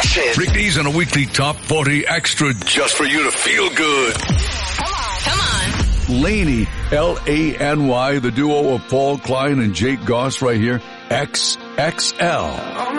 chance. Rick D's on a weekly Top 40 Extra just for you to feel good. Come on. Laney, L-A-N-Y, the duo of Paul Klein and Jake Goss right here, XXL.